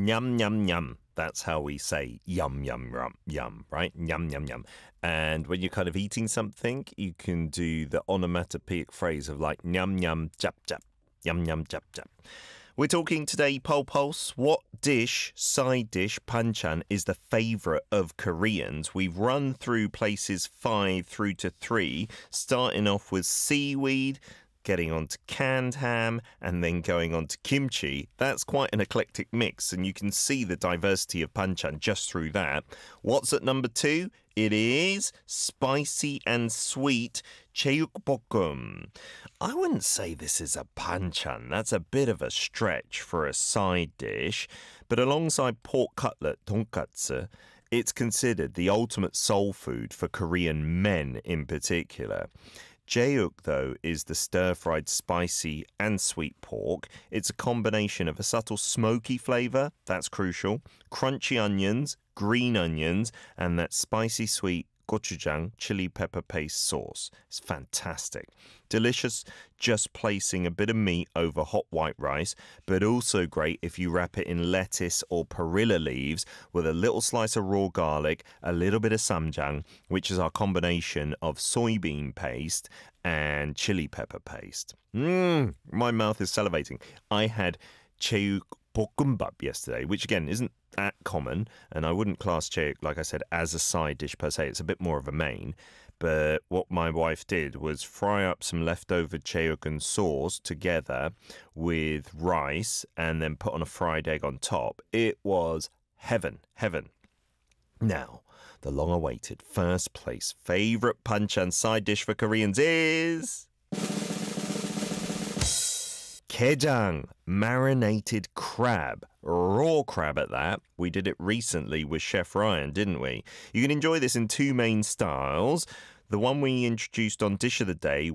Yum, yum, yum. That's how we say yum, yum, yum, yum, right? Yum, yum, yum. And when you're kind of eating something, you can do the onomatopoeic phrase of like yum, yum, jap, jap. Yum, yum, jap, jap. We're talking today, Pol Pulse. What dish, side dish, panchan, is the favourite of Koreans? We've run through places 5 through to 3, starting off with seaweed, getting on to canned ham, and then going on to kimchi. That's quite an eclectic mix, and you can see the diversity of panchan just through that. What's at number 2? It is spicy and sweet 제육볶음. I wouldn't say this is a panchan. That's a bit of a stretch for a side dish. But alongside pork cutlet, tonkatsu, it's considered the ultimate soul food for Korean men in particular. Jeuk, though, is the stir-fried spicy and sweet pork. It's a combination of a subtle smoky flavour, that's crucial, crunchy onions, green onions, and that spicy sweet gochujang chili pepper paste sauce. It's fantastic. Delicious just placing a bit of meat over hot white rice, but also great if you wrap it in lettuce or perilla leaves with a little slice of raw garlic, a little bit of samjang, which is our combination of soybean paste and chili pepper paste. My mouth is salivating. I had 제육볶음밥 yesterday, which again isn't that common, and I wouldn't class 제육, like I said, as a side dish per se. It's a bit more of a main. But what my wife did was fry up some leftover 제육 and sauce together with rice and then put on a fried egg on top. It was heaven. Now, the long-awaited first place favourite panchan side dish for Koreans is Gaejang, marinated crab. Raw crab at that. We did it recently with Chef Ryan, didn't we? You can enjoy this in 2 main styles. The one we introduced on Dish of the Day